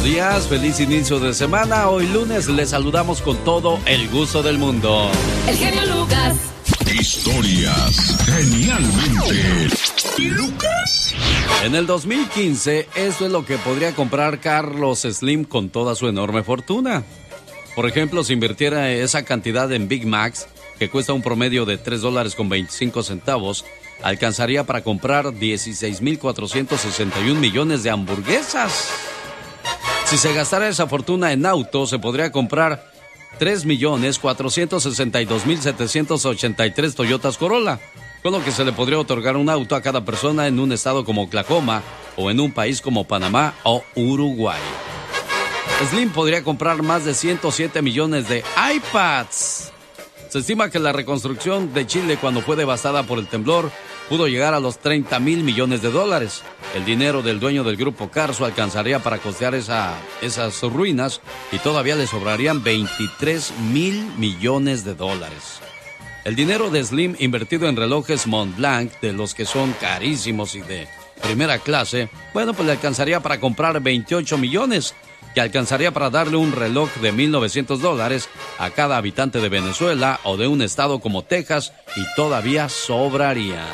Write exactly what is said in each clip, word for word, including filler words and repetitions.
días, feliz inicio de semana. Hoy lunes les saludamos con todo el gusto del mundo. El genio Lucas. Historias genialmente Lucas. En el dos mil quince, esto es lo que podría comprar Carlos Slim con toda su enorme fortuna. Por ejemplo, si invirtiera esa cantidad en Big Macs, que cuesta un promedio de tres dólares con veinticinco centavos, alcanzaría para comprar dieciséis mil cuatrocientos sesenta y un millones de hamburguesas. Si se gastara esa fortuna en autos, se podría comprar tres millones cuatrocientos sesenta y dos mil setecientos ochenta y tres Toyotas Corolla, con lo que se le podría otorgar un auto a cada persona en un estado como Oklahoma o en un país como Panamá o Uruguay. Slim podría comprar más de ciento siete millones de iPads. Se estima que la reconstrucción de Chile cuando fue devastada por el temblor pudo llegar a los treinta mil millones de dólares. El dinero del dueño del grupo Carso alcanzaría para costear esa, esas ruinas y todavía le sobrarían veintitrés mil millones de dólares. El dinero de Slim invertido en relojes Montblanc, de los que son carísimos y de primera clase, bueno, pues le alcanzaría para comprar veintiocho millones, que alcanzaría para darle un reloj de mil novecientos dólares a cada habitante de Venezuela o de un estado como Texas y todavía sobrarían.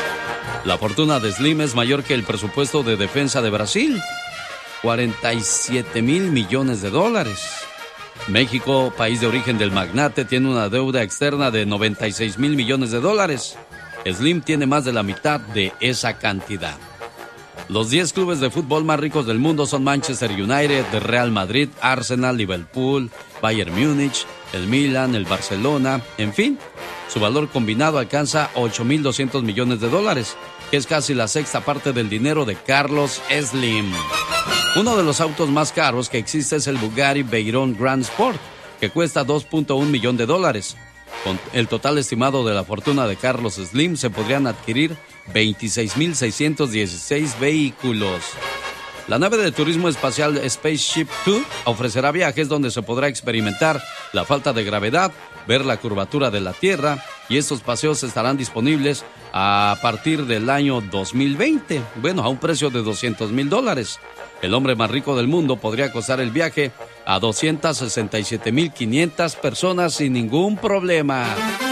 La fortuna de Slim es mayor que el presupuesto de defensa de Brasil, cuarenta y siete mil millones de dólares. México, país de origen del magnate, tiene una deuda externa de noventa y seis mil millones de dólares. Slim tiene más de la mitad de esa cantidad. Los diez clubes de fútbol más ricos del mundo son Manchester United, Real Madrid, Arsenal, Liverpool, Bayern Múnich, el Milan, el Barcelona, en fin. Su valor combinado alcanza ocho mil doscientos millones de dólares, que es casi la sexta parte del dinero de Carlos Slim. Uno de los autos más caros que existe es el Bugatti Veyron Grand Sport, que cuesta dos punto uno millón de dólares. Con el total estimado de la fortuna de Carlos Slim, se podrían adquirir veintiséis mil seiscientos dieciséis vehículos. La nave de turismo espacial Spaceship dos ofrecerá viajes donde se podrá experimentar la falta de gravedad, ver la curvatura de la Tierra, y estos paseos estarán disponibles a partir del año dos mil veinte, bueno, a un precio de doscientos mil dólares. El hombre más rico del mundo podría costar el viaje a doscientas sesenta y siete mil quinientas personas sin ningún problema.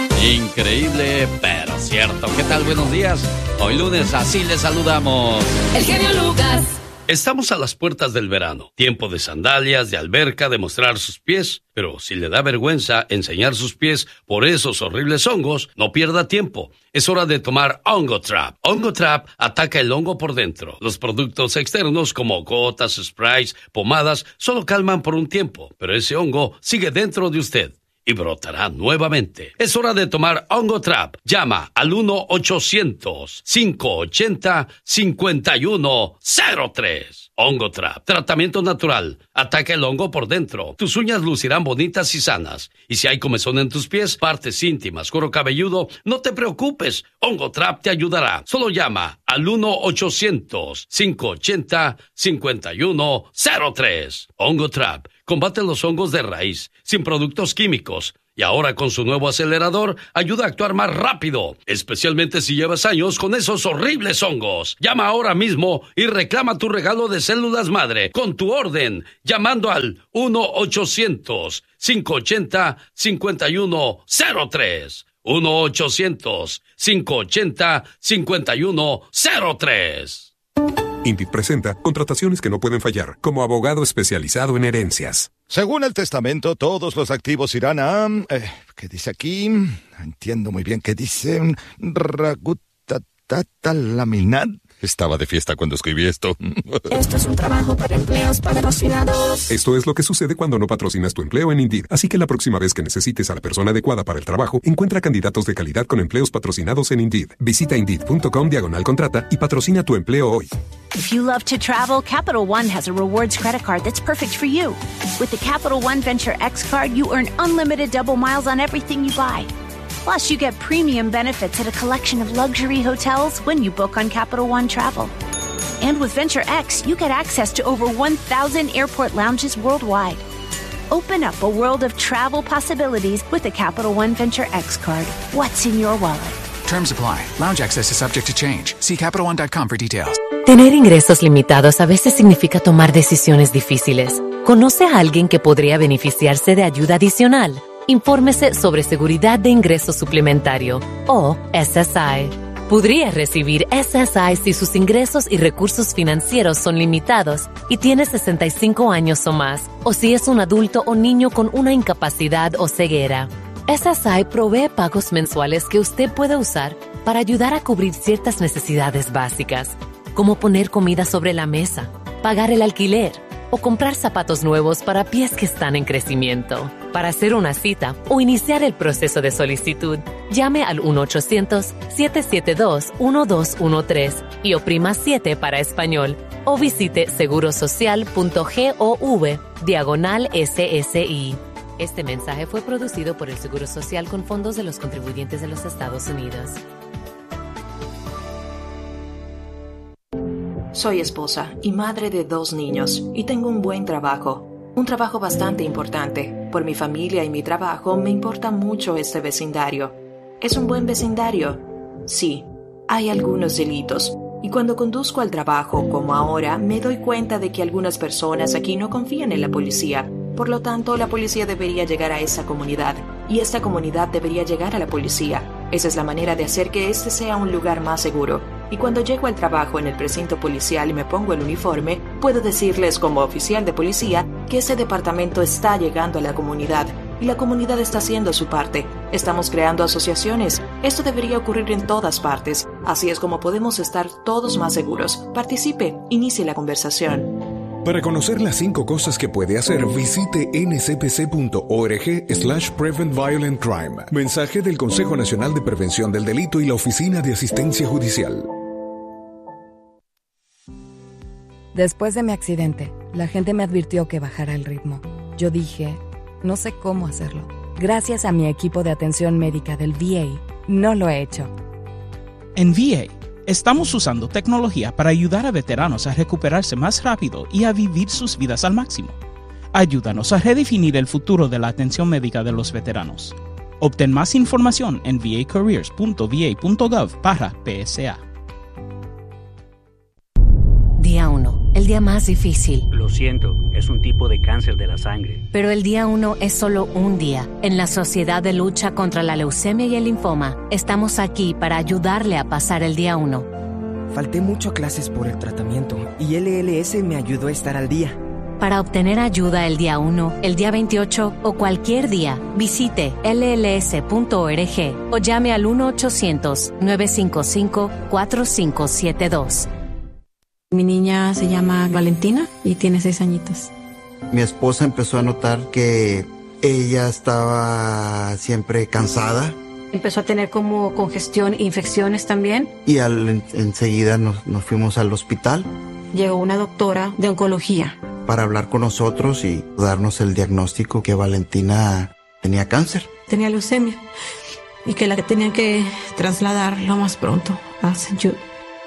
Increíble, pero cierto. ¿Qué tal? Buenos días. Hoy lunes, así les saludamos. El genio Lucas. Estamos a las puertas del verano. Tiempo de sandalias, de alberca, de mostrar sus pies. Pero si le da vergüenza enseñar sus pies por esos horribles hongos, no pierda tiempo. Es hora de tomar Ongotrap. Ongotrap ataca el hongo por dentro. Los productos externos como gotas, sprays, pomadas, solo calman por un tiempo. Pero ese hongo sigue dentro de usted y brotará nuevamente. Es hora de tomar Ongotrap. Llama al uno ochocientos, cinco ochenta, cincuenta y uno cero tres. Ongotrap, tratamiento natural. Ataca el hongo por dentro. Tus uñas lucirán bonitas y sanas. Y si hay comezón en tus pies, partes íntimas, cuero cabelludo, no te preocupes. Ongotrap te ayudará. Solo llama al uno ochocientos, cinco ochenta, cincuenta y uno cero tres. Ongotrap combate los hongos de raíz, sin productos químicos. Y ahora con su nuevo acelerador, ayuda a actuar más rápido, especialmente si llevas años con esos horribles hongos. Llama ahora mismo y reclama tu regalo de células madre con tu orden, llamando al uno ochocientos, cinco ochenta, cincuenta y uno cero tres. uno ochocientos, cinco ochenta, cincuenta y uno cero tres. Indeed presenta contrataciones que no pueden fallar, como abogado especializado en herencias. Según el testamento, todos los activos irán a... Eh, ¿Qué dice aquí? Entiendo muy bien qué dice. Ragutatata-laminat. Estaba de fiesta cuando escribí esto. Esto es un trabajo para empleos patrocinados. Esto es lo que sucede cuando no patrocinas tu empleo en Indeed. Así que la próxima vez que necesites a la persona adecuada para el trabajo, encuentra candidatos de calidad con empleos patrocinados en Indeed. Visita Indeed.com diagonal contrata y patrocina tu empleo hoy. If you love to travel, Capital One has a rewards credit card that's perfect for you. With the Capital One Venture X card, you earn unlimited double miles on everything you buy. Plus, you get premium benefits at a collection of luxury hotels when you book on Capital One Travel. And with Venture X, you get access to over one thousand airport lounges worldwide. Open up a world of travel possibilities with the Capital One Venture X card. What's in your wallet? Terms apply. Lounge access is subject to change. See Capital One dot com for details. Tener ingresos limitados a veces significa tomar decisiones difíciles. ¿Conoce a alguien que podría beneficiarse de ayuda adicional? Infórmese sobre seguridad de ingreso suplementario o S S I. Podría recibir S S I si sus ingresos y recursos financieros son limitados y tiene sesenta y cinco años o más, o si es un adulto o niño con una incapacidad o ceguera. S S I provee pagos mensuales que usted puede usar para ayudar a cubrir ciertas necesidades básicas, como poner comida sobre la mesa, pagar el alquiler o comprar zapatos nuevos para pies que están en crecimiento. Para hacer una cita o iniciar el proceso de solicitud, llame al uno ochocientos, siete siete dos, uno dos uno tres y oprima siete para español o visite segurosocial.gov diagonal S S I. Este mensaje fue producido por el Seguro Social con fondos de los contribuyentes de los Estados Unidos. Soy esposa y madre de dos niños y tengo un buen trabajo. Un trabajo bastante importante. Por mi familia y mi trabajo me importa mucho este vecindario. ¿Es un buen vecindario? Sí, hay algunos delitos. Y cuando conduzco al trabajo, como ahora, me doy cuenta de que algunas personas aquí no confían en la policía. Por lo tanto, la policía debería llegar a esa comunidad. Y esta comunidad debería llegar a la policía. Esa es la manera de hacer que este sea un lugar más seguro. Y cuando llego al trabajo en el precinto policial y me pongo el uniforme, puedo decirles como oficial de policía que ese departamento está llegando a la comunidad. Y la comunidad está haciendo su parte. Estamos creando asociaciones. Esto debería ocurrir en todas partes. Así es como podemos estar todos más seguros. Participe. Inicie la conversación. Para conocer las cinco cosas que puede hacer, visite n c p c punto org slash prevent violent crime. Mensaje del Consejo Nacional de Prevención del Delito y la Oficina de Asistencia Judicial. Después de mi accidente, la gente me advirtió que bajara el ritmo. Yo dije, no sé cómo hacerlo. Gracias a mi equipo de atención médica del V A, no lo he hecho. En V A, estamos usando tecnología para ayudar a veteranos a recuperarse más rápido y a vivir sus vidas al máximo. Ayúdanos a redefinir el futuro de la atención médica de los veteranos. Obtén más información en v a careers punto v a punto gov barra P S A. Día uno, el día más difícil. Lo siento, es un tipo de cáncer de la sangre. Pero el día uno es solo un día. En la Sociedad de Lucha contra la Leucemia y el Linfoma, estamos aquí para ayudarle a pasar el día uno. Falté mucho a clases por el tratamiento y L L S me ayudó a estar al día. Para obtener ayuda el día uno, el día veintiocho o cualquier día, visite l l s punto org o llame al uno ochocientos, nueve cinco cinco, cuatro cinco siete dos. Mi niña se llama Valentina y tiene seis añitos. Mi esposa empezó a notar que ella estaba siempre cansada. Empezó a tener como congestión e infecciones también. Y al, en, enseguida nos, nos fuimos al hospital. Llegó una doctora de oncología. Para hablar con nosotros y darnos el diagnóstico que Valentina tenía cáncer. Tenía leucemia y que la tenían que trasladar lo más pronto a Saint Jude.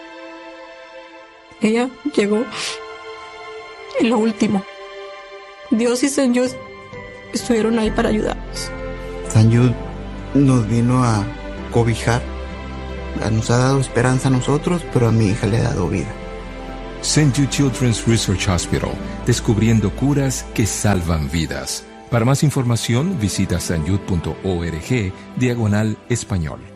Ella llegó en lo último. Dios y Saint Jude estuvieron ahí para ayudarnos. Saint Jude nos vino a cobijar. Nos ha dado esperanza a nosotros, pero a mi hija le ha dado vida. Saint Jude Children's Research Hospital, descubriendo curas que salvan vidas. Para más información, visita saint jude punto org diagonal español.